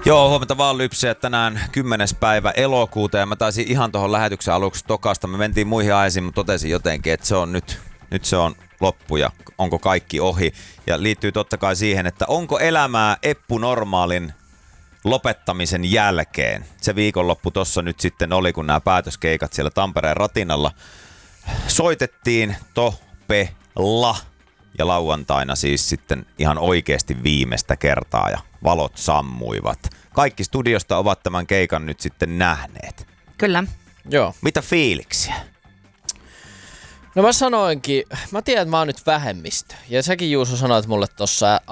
Joo, huomenta vaan Lypsiä tänään 10. päivä elokuuta ja mä taisin ihan tuohon lähetyksen aluksi tokasta. Me mentiin muihin aiheisiin, mutta totesin jotenkin, että se on nyt se on loppu ja onko kaikki ohi. Ja liittyy totta kai siihen, että onko elämää Eppu Normaalin lopettamisen jälkeen. Se viikonloppu tossa nyt sitten oli, kun nämä päätöskeikat siellä Tampereen ratinalla soitettiin Topella. Ja lauantaina siis sitten ihan oikeasti viimeistä kertaa ja valot sammuivat. Kaikki studiosta ovat tämän keikan nyt sitten nähneet. Kyllä. Joo. Mitä fiiliksiä? No mä sanoinkin, mä tiedän, että mä oon nyt vähemmistö. Ja säkin Juuso sanoit mulle tossa